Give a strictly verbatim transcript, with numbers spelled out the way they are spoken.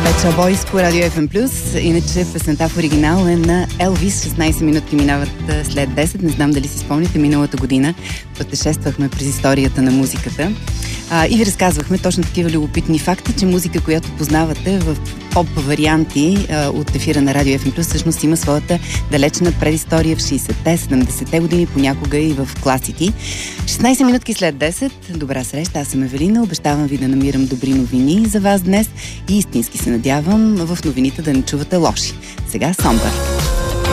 Pet Shop Boys по Радио Еф Ем Плюс. Иначе песента в оригинал е на Елвис. шестнайсет минутки минават след десет. Не знам дали си спомните, миналата година пътешествахме през историята на музиката а, и ви разказвахме точно такива любопитни факти, че музика, която познавате в поп варианти а, от ефира на Радио Еф Ем Плюс, всъщност има своята далечна предистория в шейсетте, седемдесетте години, понякога и в класики. шестнайсет минутки след десет. Добра среща, аз съм Евелина. Обещавам ви да намирам добри новини за вас днес и истински се надявам в новините да не чувате лоши. Сега Somber.